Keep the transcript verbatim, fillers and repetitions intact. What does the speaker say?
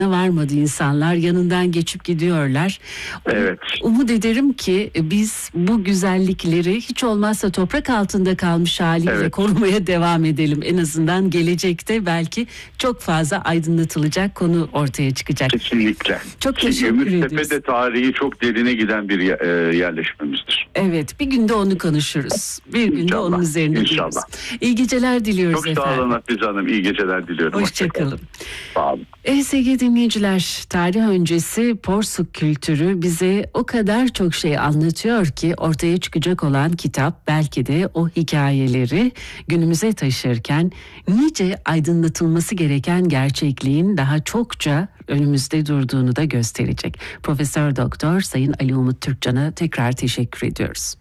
varmadı insanlar, yanından geçip gidiyorlar. Evet. Umut ederim ki biz bu güzellikleri hiç olmazsa toprak altında kalmış haliyle Evet. korumaya devam edelim. En azından gelecekte belki çok fazla aydınlatılacak konu ortaya çıkacak. Kesinlikle. Çok teşekkür ediyoruz. Gümüştepe'de tarihi çok derine giden bir e, yerleşmemizdir. Evet, bir günde onu konuşuruz. Bir günde İnşallah, onun üzerine inşallah. dururuz. İyi geceler diliyoruz Çok efendim. sağ olun Hafize Hanım. İyi geceler diliyorum. Hoşçakalın. Sağ olun. Evet sevgili dinleyiciler, tarih öncesi Porsuk kültürü bize o kadar çok şey anlatıyor ki ortaya çıkacak olan kitap belki de o hikayeleri günümüze taşırken nice aydınlatılması gereken gerçekliğin daha çokça önümüzde durduğunu da gösterecek. Profesör Doktor Sayın Ali Umut Türkcan'a tekrar teşekkür ediyoruz.